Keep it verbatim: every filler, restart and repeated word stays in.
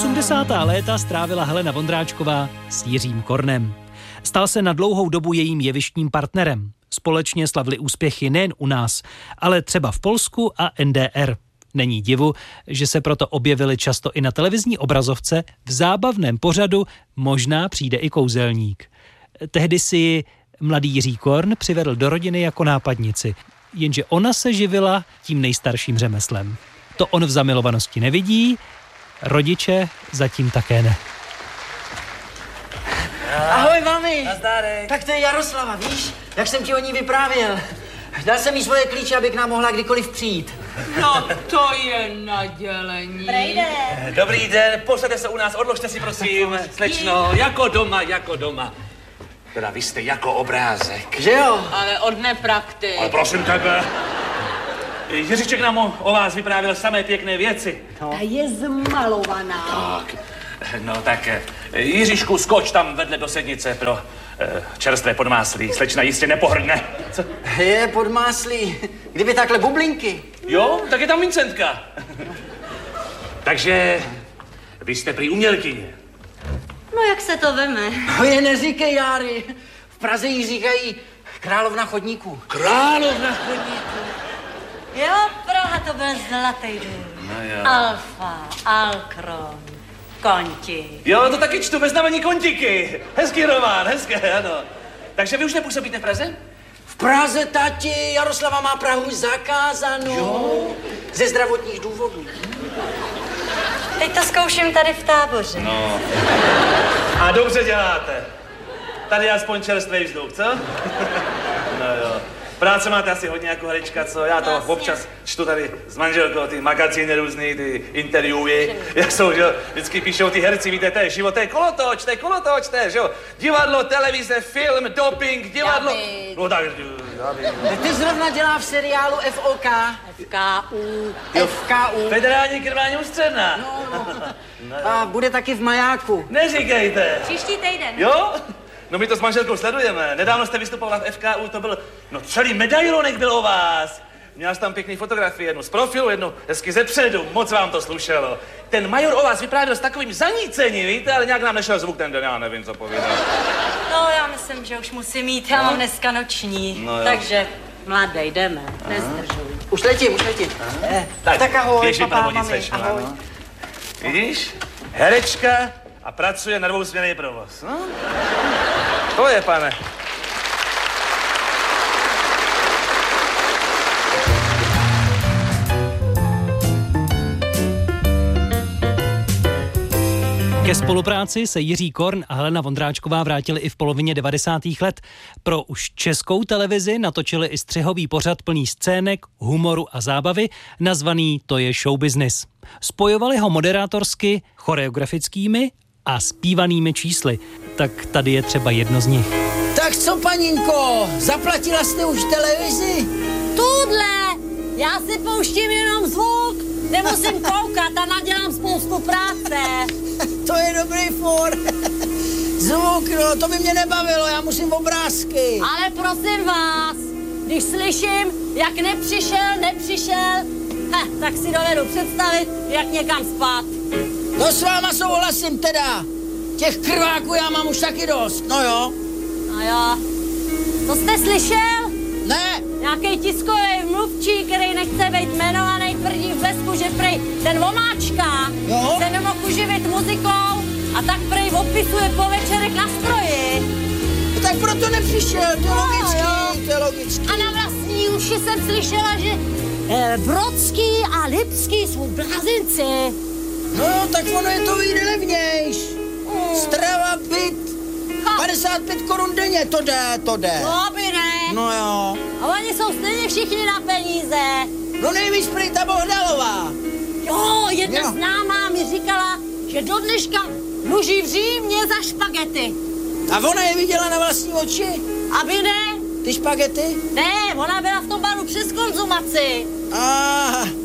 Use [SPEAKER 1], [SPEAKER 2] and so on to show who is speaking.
[SPEAKER 1] osmdesátá léta strávila Helena Vondráčková s Jiřím Kornem. Stal se na dlouhou dobu jejím jevištním partnerem. Společně slavili úspěchy nejen u nás, ale třeba v Polsku a N D R. Není divu, že se proto objevili často i na televizní obrazovce v zábavném pořadu Možná přijde i kouzelník. Tehdy si ji mladý Jiří Korn přivedl do rodiny jako nápadnici, jenže ona se živila tím nejstarším řemeslem. To on v zamilovanosti nevidí, rodiče zatím také ne.
[SPEAKER 2] Ahoj, mami.
[SPEAKER 3] Nazdárek.
[SPEAKER 2] Tak to je Jaroslava, víš? Jak jsem ti o ní vyprávěl. Dal jsem jí svoje klíče, aby k nám mohla kdykoliv přijít.
[SPEAKER 4] No, to je nadělení.
[SPEAKER 5] Prejde.
[SPEAKER 3] Dobrý den, posaďte se u nás, odložte si prosím, slečno, jako doma, jako doma. Teda vy jste jako obrázek.
[SPEAKER 2] Že jo?
[SPEAKER 4] Ale od neprakty.
[SPEAKER 3] Ale prosím tebe. Jiříček nám o, o vás vyprávěl samé pěkné věci.
[SPEAKER 5] Ta je zmalovaná.
[SPEAKER 3] Tak, no tak, Jiříšku, skoč tam vedle do sednice pro eh, čerstvé podmáslí. Slečna jistě nepohrdne. Co?
[SPEAKER 2] Je podmáslí. Kdyby takhle bublinky.
[SPEAKER 3] Jo, tak je tam Vincentka. Takže vy jste prý umělkyně.
[SPEAKER 5] No jak se to veme?
[SPEAKER 2] No je neříkej, Járy. V Praze jí říkají královna chodníků.
[SPEAKER 3] Královna chodníků.
[SPEAKER 5] Jo, Praha to byl zlatý dům.
[SPEAKER 3] No jo.
[SPEAKER 5] Alfa, Alkron, Konti.
[SPEAKER 3] Jo, to taky čtu ve znamení Kontiky. Hezký román, hezké, ano. Takže vy už nepůsobíte v Praze?
[SPEAKER 2] V Praze, tati, Jaroslava má Prahu zakázanou. Jo? Ze zdravotních důvodů.
[SPEAKER 5] Teď to zkouším tady v Táboře.
[SPEAKER 3] No. A dobře děláte. Tady aspoň čerstvý vzduch, co? No jo. Práce máte asi hodně jako herečka, co? Já to
[SPEAKER 5] Vlastně.
[SPEAKER 3] občas čtu tady s manželkou, ty magazíny různý, ty interviewy, jak jsou, že jo? Vždycky píšou ty herci, víte, to je život, to je kolotoč, to je kolotoč, to je, že jo? Divadlo, televize, film, doping, divadlo.
[SPEAKER 5] David.
[SPEAKER 3] No tak, David.
[SPEAKER 2] Ty zrovna dělá v seriálu F O K.
[SPEAKER 5] F K U.
[SPEAKER 2] F K U.
[SPEAKER 3] Federální krvání ústředná.
[SPEAKER 2] No, no. A bude taky v Majáku.
[SPEAKER 3] Neříkejte.
[SPEAKER 5] Příští týden.
[SPEAKER 3] Jo? No my to s manželkou sledujeme. Nedávno jste vystupovala v F K U, to byl, no celý medailonek byl o vás. Měla jsi tam pěkný fotografii, jednu z profilu, jednu hezky zepředu, moc vám to slušelo. Ten major o vás vyprávěl s takovým zanícením, víte, ale nějak nám nešel zvuk ten den, já nevím, co pověděl.
[SPEAKER 5] No, já myslím, že už musím jít, já
[SPEAKER 3] No.
[SPEAKER 5] mám dneska noční.
[SPEAKER 3] No jo.
[SPEAKER 5] Takže, mladý, jdeme, nezdržuj.
[SPEAKER 2] Už letím, už letím. Eh, tak, tak ahoj,
[SPEAKER 3] běžím
[SPEAKER 2] papá,
[SPEAKER 3] provodit
[SPEAKER 2] mami,
[SPEAKER 3] slečno,
[SPEAKER 2] ahoj.
[SPEAKER 3] ano. Vidíš? Herečka a pracuje na dvousměnný provoz. No? To je, pane.
[SPEAKER 1] Ke spolupráci se Jiří Korn a Helena Vondráčková vrátili i v polovině devadesátých let. Pro už českou televizi natočili i střihový pořad plný scének, humoru a zábavy, nazvaný To je show business. Spojovali ho moderátorsky, choreografickými a zpívanými čísly. Tak tady je třeba jedno z nich.
[SPEAKER 2] Tak co, paninko, zaplatila jste už televizi?
[SPEAKER 5] Tudle, já si pouštím jenom zvuk, nemusím koukat a nadělám spoustu práce.
[SPEAKER 2] To je dobrý for. Zvuk, no, to by mě nebavilo, já musím obrázky.
[SPEAKER 5] Ale prosím vás, když slyším, jak nepřišel, nepřišel, heh, tak si dovedu představit, jak někam spát.
[SPEAKER 2] No s váma souhlasím teda. Těch krváků já mám už taky dost, no jo.
[SPEAKER 5] No jo, to jste slyšel?
[SPEAKER 2] Ne,
[SPEAKER 5] Nějaký tiskový mluvčí, který nechce být jmenovaný první v blesku, že prej ten Vomáčka
[SPEAKER 2] Jo?
[SPEAKER 5] se nemohl uživit muzikou a tak prej opisuje po večerech na stroji.
[SPEAKER 2] no tak proto nepřišel, to je
[SPEAKER 5] No,
[SPEAKER 2] logický,
[SPEAKER 5] jo.
[SPEAKER 2] to je logický.
[SPEAKER 5] A na vlastní uši jsem slyšela, že eh, Brodský a Lipský jsou blázinci.
[SPEAKER 2] No jo, tak ono je to vyjde levnějš.
[SPEAKER 5] Mm.
[SPEAKER 2] Strava, byt,
[SPEAKER 5] Ha.
[SPEAKER 2] padesát pět korun denně, to jde, to jde.
[SPEAKER 5] No by ne.
[SPEAKER 2] No jo.
[SPEAKER 5] A oni jsou stejně všichni na peníze.
[SPEAKER 2] No nejvíc prý ta Bohdalová.
[SPEAKER 5] Jo, jedna
[SPEAKER 2] Jo.
[SPEAKER 5] známá mi říkala, že do dneška dluží v Římě za špagety.
[SPEAKER 2] A ona je viděla na vlastní oči?
[SPEAKER 5] Aby ne?
[SPEAKER 2] Ty špagety?
[SPEAKER 5] Ne, ona byla v tom baru přes konzumaci.
[SPEAKER 2] Ah,